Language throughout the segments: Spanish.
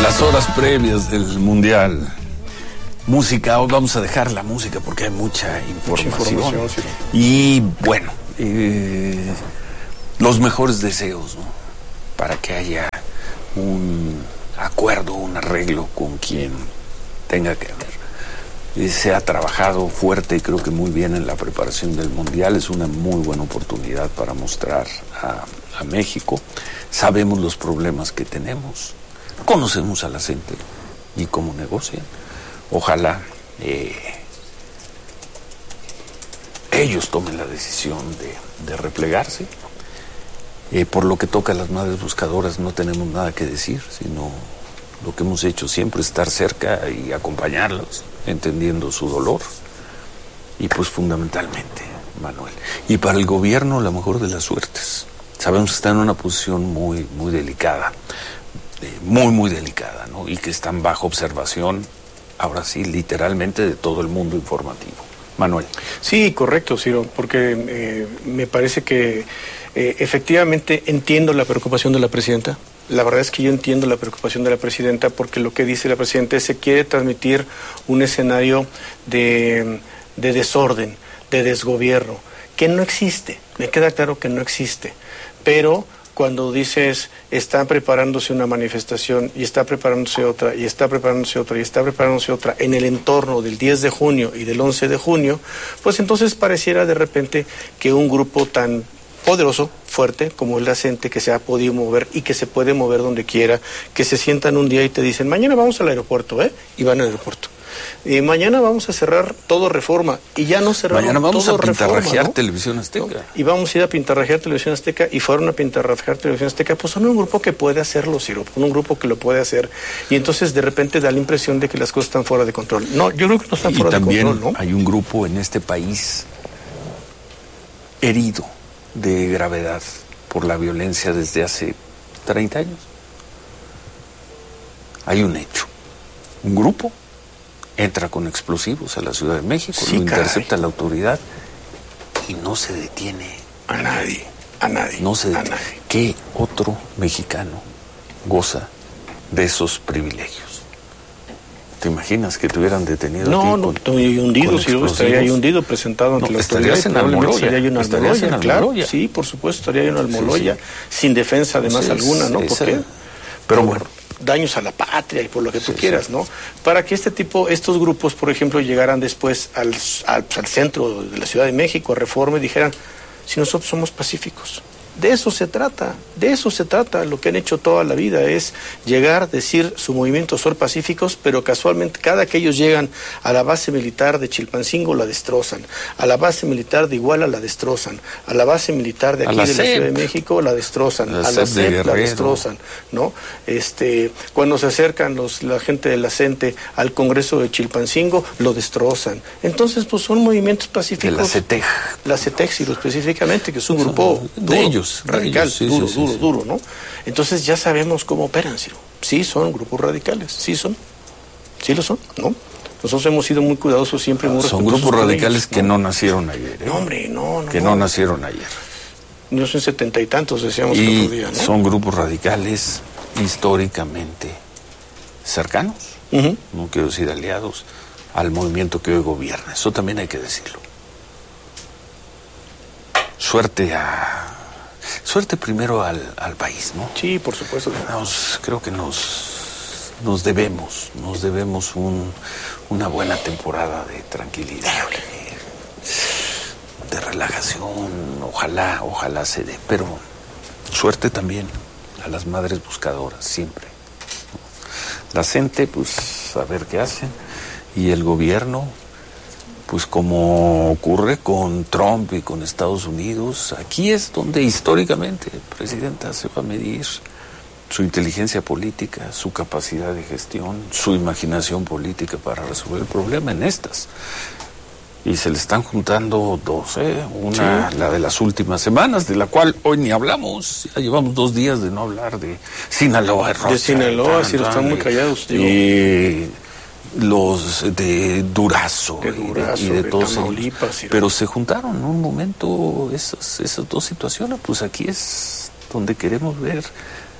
las horas previas del Mundial. Música, hoy vamos a dejar la música porque hay mucha información. Sí. Y bueno, los mejores deseos, ¿no? Para que haya un acuerdo, un arreglo con quien tenga que haber. Se ha trabajado fuerte y creo que muy bien en la preparación del Mundial. Es una muy buena oportunidad para mostrar a México. Sabemos los problemas que tenemos, conocemos a la gente y cómo negocian. Ojalá ellos tomen la decisión de replegarse. Por lo que toca a las madres buscadoras no tenemos nada que decir, sino lo que hemos hecho siempre, estar cerca y acompañarlos, entendiendo su dolor. Y pues fundamentalmente, Manuel, y para el gobierno la mejor de las suertes. Sabemos que están en una posición muy, muy delicada, muy delicada, ¿no? Y que están bajo observación, ahora sí, literalmente de todo el mundo informativo. Manuel. Sí, correcto, Ciro, porque me parece que efectivamente entiendo la preocupación de la presidenta. La verdad es que yo entiendo la preocupación de la presidenta porque lo que dice la presidenta es que se quiere transmitir un escenario de desorden, de desgobierno, que no existe. Me queda claro que no existe, pero cuando dices está preparándose una manifestación y está preparándose otra y está preparándose otra y está preparándose otra en el entorno del 10 de junio y del 11 de junio, pues entonces pareciera de repente que un grupo tan poderoso, fuerte, como el la CENTE, que se ha podido mover y que se puede mover donde quiera, que se sientan un día y te dicen, mañana vamos al aeropuerto, y van al aeropuerto. Y mañana vamos a cerrar todo Reforma, y ya no cerraron todo Reforma. Mañana vamos a pintarrajear, ¿no? Televisión Azteca. ¿No? Y vamos a ir a pintarrajear Televisión Azteca, y fueron a pintarrajear Televisión Azteca, pues son un grupo que puede hacerlo, Ciro, un grupo que lo puede hacer, y entonces de repente da la impresión de que las cosas están fuera de control. No, yo creo que no están fuera de control, ¿no? Y también hay un grupo en este país herido de gravedad por la violencia desde hace 30 años. Hay un hecho. Un grupo entra con explosivos a la Ciudad de México, sí, lo intercepta la autoridad y no se detiene a nadie. No se detiene. Nadie. ¿Qué otro mexicano goza de esos privilegios? ¿Te imaginas que te hubieran detenido? No, estoy hundido, si yo estaría ahí hundido, presentado ante la autoridad. Estaría en Almoloya, claro, sí, por supuesto, estaría en Almoloya, sí. Sin defensa además alguna, ¿no? ¿Por qué? Pero bueno, daños a la patria y por lo que tú quieras, ¿no? Para que estos grupos, por ejemplo, llegaran después al centro de la Ciudad de México, a Reforma, y dijeran, si nosotros somos pacíficos. De eso se trata, lo que han hecho toda la vida es llegar, decir su movimiento son pacíficos, pero casualmente cada que ellos llegan a la base militar de Chilpancingo la destrozan, a la base militar de Iguala la destrozan, a la base militar de aquí de la Ciudad de México la destrozan, a la CEP la destrozan, ¿no? Cuando se acercan la gente de la CENTE al Congreso de Chilpancingo lo destrozan. Entonces, pues son movimientos pacíficos. De la CETEG. La CETEG, específicamente, que es un grupo de ellos. Radical, duro, ¿no? Entonces ya sabemos cómo operan, Ciro. Sí son grupos radicales, sí lo son, ¿no? Nosotros hemos sido muy cuidadosos siempre, muy son grupos radicales ellos, que no nacieron ayer, No, hombre, no. Que no nacieron ayer. No son 70 y tantos, decíamos el otro día, ¿no? Son grupos radicales históricamente cercanos, no quiero decir aliados, al movimiento que hoy gobierna. Eso también hay que decirlo. Suerte primero al país, ¿no? Sí, por supuesto. Creo que nos debemos una buena temporada de tranquilidad, de relajación, ojalá se dé, pero suerte también a las madres buscadoras, siempre. La gente, pues, a ver qué hacen, y el gobierno, pues como ocurre con Trump y con Estados Unidos, aquí es donde históricamente, Presidenta, se va a medir su inteligencia política, su capacidad de gestión, su imaginación política para resolver el problema en estas. Y se le están juntando dos, una, sí, la de las últimas semanas, de la cual hoy ni hablamos. Ya llevamos 2 días de no hablar de Sinaloa. De Sinaloa, sí, están muy callados. Y los de Durazo, y de todos, Tamaulipas, pero se juntaron en un momento esas dos situaciones. Pues aquí es donde queremos ver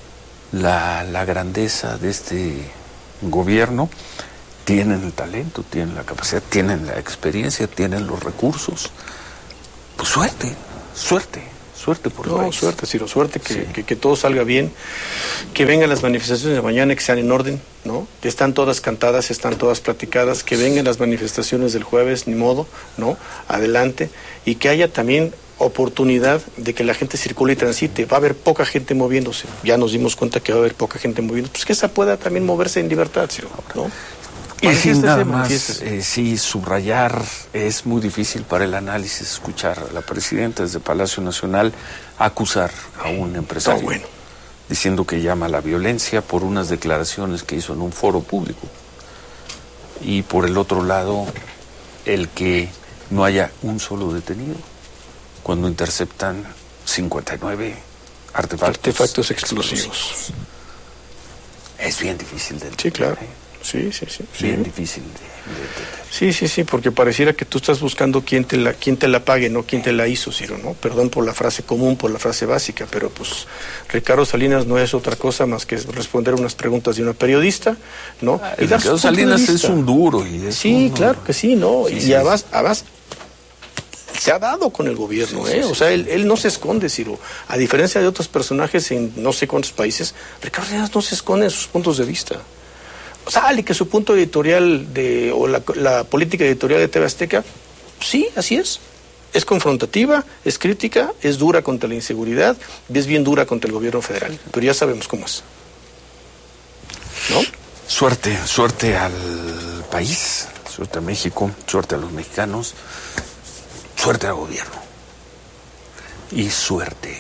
la grandeza de este gobierno. Tienen el talento, tienen la capacidad, tienen la experiencia, tienen los recursos. Pues suerte por el país. Suerte, Ciro, suerte que todo salga bien, que vengan las manifestaciones de mañana, que sean en orden, ¿no? Que están todas cantadas, están todas platicadas, que vengan las manifestaciones del jueves, ni modo, ¿no? Adelante, y que haya también oportunidad de que la gente circule y transite. Va a haber poca gente moviéndose, ya nos dimos cuenta que va a haber poca gente moviéndose, pues que esa pueda también moverse en libertad, Ciro, ¿no? Y sin nada más, sí, subrayar, es muy difícil para el análisis escuchar a la presidenta desde Palacio Nacional acusar a un empresario, diciendo que llama a la violencia por unas declaraciones que hizo en un foro público. Y por el otro lado, el que no haya un solo detenido cuando interceptan 59 artefactos explosivos. Es bien difícil de entender. Sí, claro. Sí. Bien difícil de entender. Sí, porque pareciera que tú estás buscando quién te la pague, no quién te la hizo, Ciro, ¿no? Perdón por la frase común, por la frase básica, pero pues Ricardo Salinas no es otra cosa más que responder unas preguntas de una periodista, ¿no? Y Ricardo Salinas es un duro. Claro que sí, ¿no? Sí, y además se ha dado con el gobierno, o sea, él no se esconde, Ciro. A diferencia de otros personajes en no sé cuántos países, Ricardo Salinas no se esconde en sus puntos de vista. Sale que su punto editorial o la política editorial de TV Azteca, sí, así es confrontativa, es crítica, es dura contra la inseguridad y es bien dura contra el gobierno federal, pero ya sabemos cómo es, ¿no? Suerte al país, suerte a México, suerte a los mexicanos, suerte al gobierno y suerte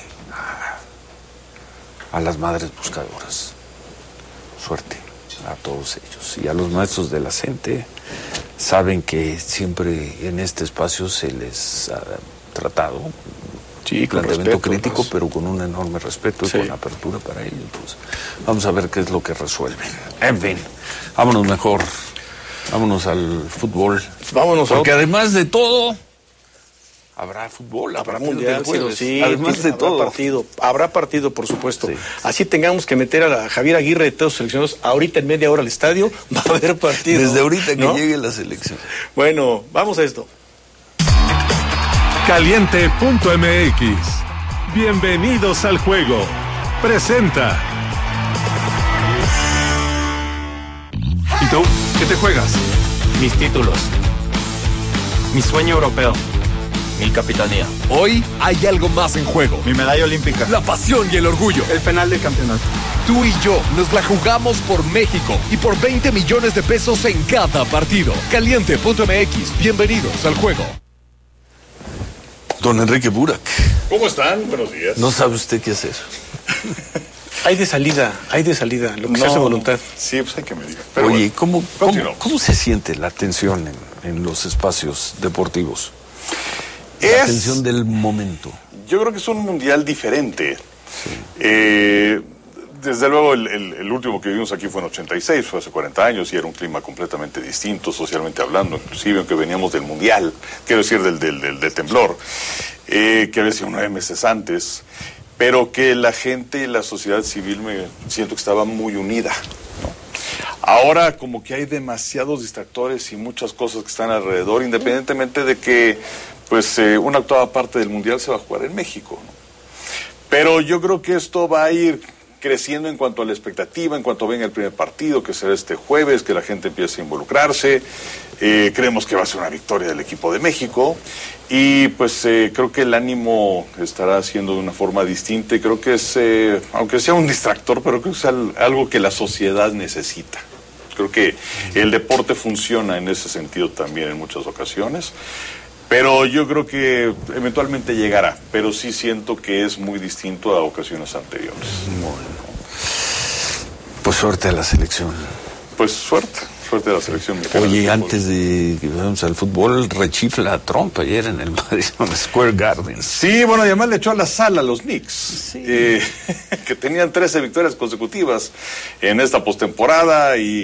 a las madres buscadoras, suerte a todos ellos. Y a los maestros de la CENTE, saben que siempre en este espacio se les ha tratado planteamiento crítico, pero con un enorme respeto y con apertura para ellos. Pues, vamos a ver qué es lo que resuelven. En fin, vámonos al fútbol. Porque además de todo, habrá fútbol, habrá mundial, sí, además de todo. Habrá partido, por supuesto. Así tengamos que meter a Javier Aguirre de todos los seleccionados ahorita en media hora al estadio, va a haber partido. Desde ahorita que llegue la selección. Bueno, vamos a esto. Caliente.mx. Bienvenidos al juego. Presenta. ¿Y tú? ¿Qué te juegas? Mis títulos. Mi sueño europeo. Mi capitanía. Hoy hay algo más en juego. Mi medalla olímpica. La pasión y el orgullo. El penal de campeonato. Tú y yo nos la jugamos por México y por 20 millones de pesos en cada partido. Caliente.mx. Bienvenidos al juego. Don Enrique Burak. ¿Cómo están? Buenos días. No sabe usted qué hacer. Hay de salida, lo que se hace voluntad. Sí, pues hay que medir. Pero oye, ¿cómo se siente la tensión en los espacios deportivos? La tensión del momento. Yo creo que es un mundial diferente. Desde luego, el último que vivimos aquí fue en 86, fue hace 40 años, y era un clima completamente distinto, socialmente hablando, inclusive aunque veníamos del mundial, quiero decir, del temblor, que había sido 9 meses antes, pero que la gente y la sociedad civil siento que estaba muy unida, ¿no? Ahora como que hay demasiados distractores y muchas cosas que están alrededor, independientemente de que pues una octava parte del mundial se va a jugar en México, ¿no? Pero yo creo que esto va a ir creciendo en cuanto a la expectativa, en cuanto venga el primer partido, que será este jueves, que la gente empiece a involucrarse. Creemos que va a ser una victoria del equipo de México y pues creo que el ánimo estará siendo de una forma distinta y creo que es, aunque sea un distractor, pero creo que es algo que la sociedad necesita. Creo que el deporte funciona en ese sentido también en muchas ocasiones. Pero yo creo que eventualmente llegará, pero sí siento que es muy distinto a ocasiones anteriores. Bueno, pues suerte a la selección. Pues suerte a la selección mexicana. Oye, antes de que vayamos al fútbol, rechifla a Trump ayer en el Madison Square Garden. Sí, bueno, y además le echó a la sala a los Knicks, sí. Que tenían 13 victorias consecutivas en esta postemporada y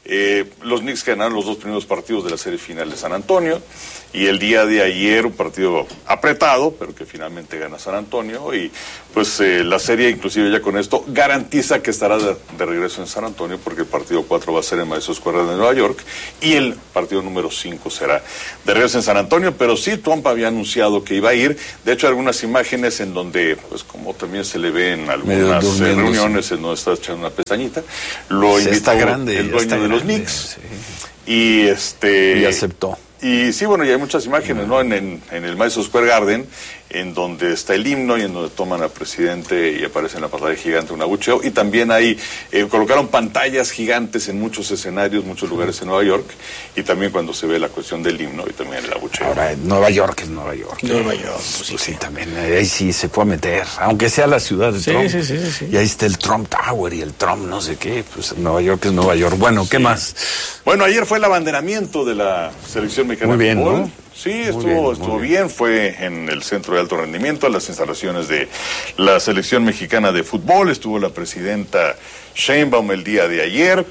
Los Knicks ganaron los 2 primeros partidos de la serie final de San Antonio, y el día de ayer un partido apretado, pero que finalmente gana San Antonio, y pues la serie inclusive ya con esto garantiza que estará de regreso en San Antonio, porque el partido 4 va a ser en Madison Square Garden de Nueva York, y el partido número 5 será de regreso en San Antonio. Pero sí, Trump había anunciado que iba a ir. De hecho, algunas imágenes en donde, pues como también se le ve en algunas reuniones en donde está echando una pestañita, lo invitó el dueño de los Knicks, sí. Y aceptó. Y sí, bueno, y hay muchas imágenes, ¿no? En el Madison Square Garden, en donde está el himno y en donde toman al presidente y aparece en la pantalla gigante un abucheo. Y también hay, colocaron pantallas gigantes en muchos escenarios, muchos lugares en Nueva York, y también cuando se ve la cuestión del himno y también el abucheo. Ahora, Nueva York es Nueva York. Nueva York, pues sí, también, ahí sí se fue a meter, aunque sea la ciudad de Trump. Sí. Y ahí está el Trump Tower y el Trump no sé qué, pues Nueva York es Nueva York. Bueno, ¿qué más? Bueno, ayer fue el abanderamiento de la selección mexicana de fútbol. ¿No? Sí, estuvo bien. Fue en el Centro de Alto Rendimiento, a las instalaciones de la selección mexicana de fútbol. Estuvo la presidenta Sheinbaum el día de ayer.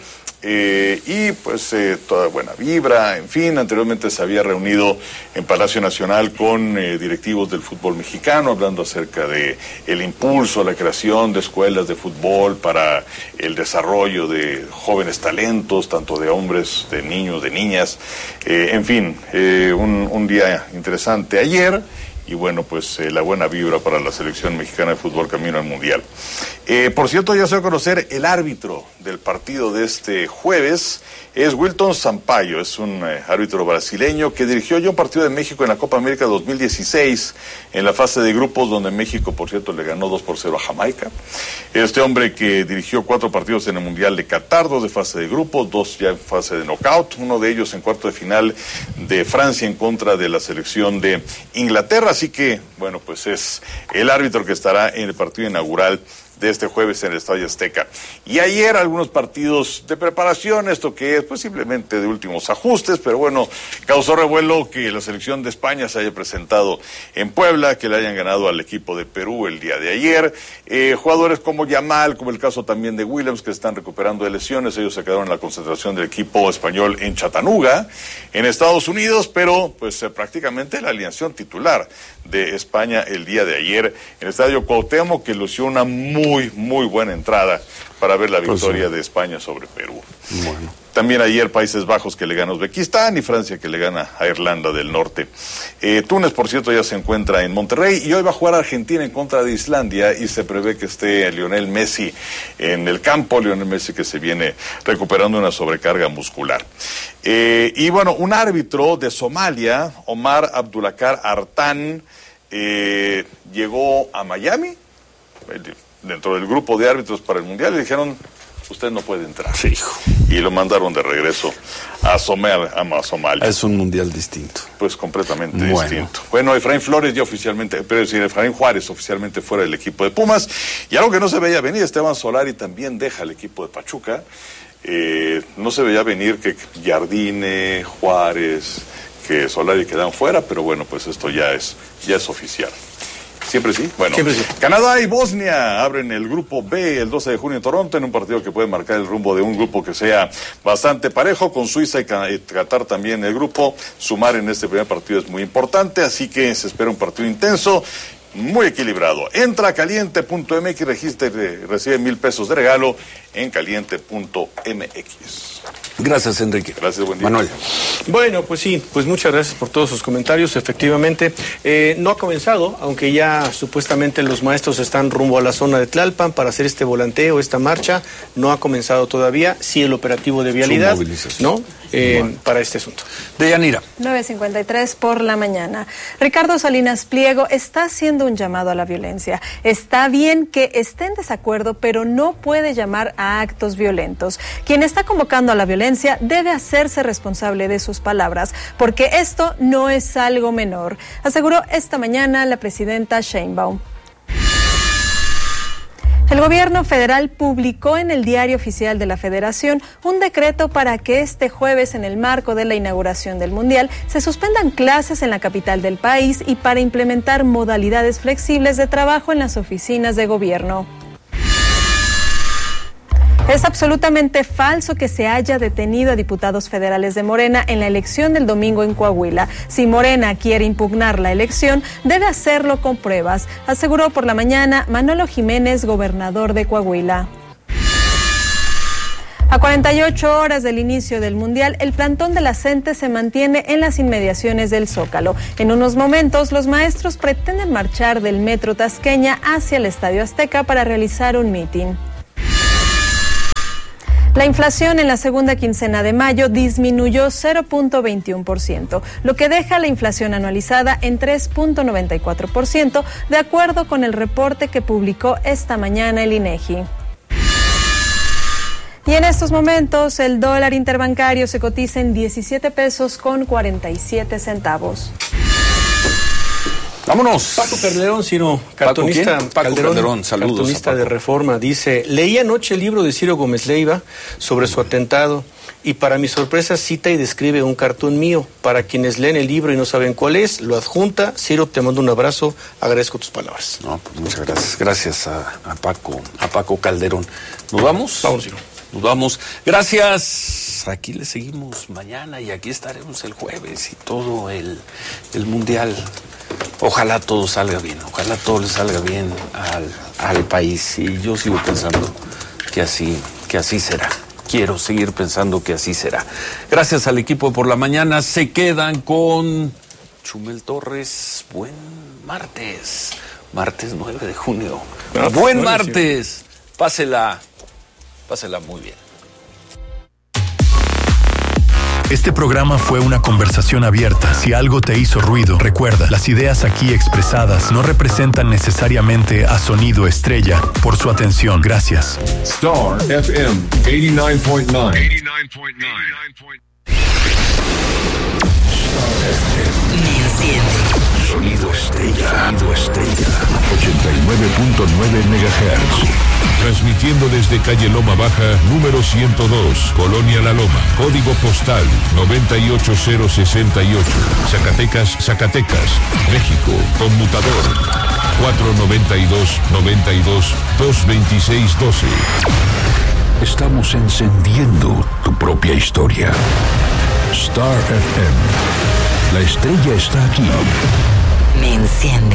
Y pues toda buena vibra, en fin. Anteriormente se había reunido en Palacio Nacional con directivos del fútbol mexicano, hablando acerca de el impulso a la creación de escuelas de fútbol para el desarrollo de jóvenes talentos, tanto de hombres, de niños, de niñas, en fin, un día interesante ayer. Y bueno, pues la buena vibra para la selección mexicana de fútbol camino al Mundial. Por cierto, ya se va a conocer el árbitro del partido de este jueves. Es Wilton Sampaio, es un árbitro brasileño que dirigió ya un partido de México en la Copa América 2016, en la fase de grupos, donde México, por cierto, le ganó 2-0 a Jamaica. Este hombre que dirigió 4 partidos en el Mundial de Qatar, 2 de fase de grupos, 2 ya en fase de knockout, uno de ellos en cuarto de final de Francia en contra de la selección de Inglaterra. Así que, bueno, pues es el árbitro que estará en el partido inaugural de este jueves en el Estadio Azteca. Y ayer algunos partidos de preparación, esto que es pues simplemente de últimos ajustes, pero bueno, causó revuelo que la selección de España se haya presentado en Puebla, que le hayan ganado al equipo de Perú el día de ayer. Jugadores como Yamal, como el caso también de Williams, que están recuperando de lesiones, ellos se quedaron en la concentración del equipo español en Chattanooga, en Estados Unidos, pero pues prácticamente la alineación titular de España el día de ayer en el Estadio Cuauhtémoc, que lució una muy buena entrada para ver la victoria de España sobre Perú. Bueno. También ayer Países Bajos que le gana a Uzbekistán y Francia que le gana a Irlanda del Norte. Túnez, por cierto, ya se encuentra en Monterrey y hoy va a jugar Argentina en contra de Islandia y se prevé que esté Lionel Messi en el campo. Lionel Messi que se viene recuperando una sobrecarga muscular. Y bueno, un árbitro de Somalia, Omar Abdulakar Artan, llegó a Miami dentro del grupo de árbitros para el Mundial y dijeron: usted no puede entrar. Sí, hijo. Y lo mandaron de regreso a Somalia. Es un Mundial distinto. Pues completamente distinto. Bueno, Efraín Flores ya oficialmente, Efraín Juárez oficialmente fuera del equipo de Pumas. Y algo que no se veía venir, Esteban Solari también deja el equipo de Pachuca. No se veía venir que Jardine, Juárez, que Solari quedan fuera, pero bueno, pues esto ya es oficial. Siempre sí. Bueno, siempre sí. Canadá y Bosnia abren el grupo B el 12 de junio en Toronto, en un partido que puede marcar el rumbo de un grupo que sea bastante parejo, con Suiza y Qatar también en el grupo. Sumar en este primer partido es muy importante, así que se espera un partido intenso, muy equilibrado. Entra a caliente.mx, registra y recibe $1,000 de regalo en caliente.mx. Gracias, Enrique. Gracias, buen día. Manuel. Bueno, pues sí, pues muchas gracias por todos sus comentarios. Efectivamente, no ha comenzado, aunque ya supuestamente los maestros están rumbo a la zona de Tlalpan para hacer este volanteo, esta marcha. No ha comenzado todavía. Sí, el operativo de vialidad, ¿no? Para este asunto. Deyanira. 9:53 por la mañana. Ricardo Salinas Pliego está haciendo un llamado a la violencia. Está bien que esté en desacuerdo, pero no puede llamar a actos violentos. Quien está convocando a la violencia debe hacerse responsable de sus palabras, porque esto no es algo menor, aseguró esta mañana la presidenta Sheinbaum. El gobierno federal publicó en el Diario Oficial de la Federación un decreto para que este jueves, en el marco de la inauguración del Mundial, se suspendan clases en la capital del país y para implementar modalidades flexibles de trabajo en las oficinas de gobierno. Es absolutamente falso que se haya detenido a diputados federales de Morena en la elección del domingo en Coahuila. Si Morena quiere impugnar la elección, debe hacerlo con pruebas, aseguró por la mañana Manolo Jiménez, gobernador de Coahuila. A 48 horas del inicio del Mundial, el plantón de la CENTE se mantiene en las inmediaciones del Zócalo. En unos momentos, los maestros pretenden marchar del Metro Tasqueña hacia el Estadio Azteca para realizar un mitin. La inflación en la segunda quincena de mayo disminuyó 0.21%, lo que deja la inflación anualizada en 3.94%, de acuerdo con el reporte que publicó esta mañana el INEGI. Y en estos momentos, el dólar interbancario se cotiza en 17 pesos con 47 centavos. Vámonos. Paco Calderón, Ciro, cartonista. Paco Calderón, saludos. Cartonista de Reforma, dice: leí anoche el libro de Ciro Gómez Leiva sobre su atentado y para mi sorpresa cita y describe un cartón mío. Para quienes leen el libro y no saben cuál es, lo adjunta. Ciro, te mando un abrazo, agradezco tus palabras. No, pues muchas gracias. Gracias a Paco Calderón. ¿Nos vamos? Vamos, Ciro. Nos vamos. Gracias. Aquí le seguimos mañana y aquí estaremos el jueves y todo el Mundial. Ojalá todo salga bien, ojalá todo le salga bien al país. Y yo sigo pensando que así será. Quiero seguir pensando que así será. Gracias al equipo de Por la Mañana. Se quedan con Chumel Torres. Buen martes. Martes 9 de junio. Buen martes. Pásela muy bien. Este programa fue una conversación abierta. Si algo te hizo ruido, recuerda, las ideas aquí expresadas no representan necesariamente a Sonido Estrella. Por su atención, gracias. Star FM 89.9. Sonido Estrella. 89.9 MHz. Transmitiendo desde calle Loma Baja, número 102, Colonia La Loma, código postal 98068, Zacatecas, México, conmutador 492-92-226-12. Estamos encendiendo tu propia historia. Star FM. La estrella está aquí. Me enciende.